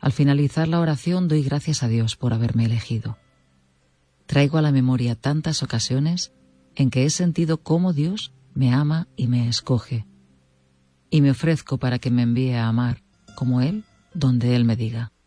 Al finalizar la oración doy gracias a Dios por haberme elegido. Traigo a la memoria tantas ocasiones en que he sentido cómo Dios me ama y me escoge, y me ofrezco para que me envíe a amar como Él, donde Él me diga.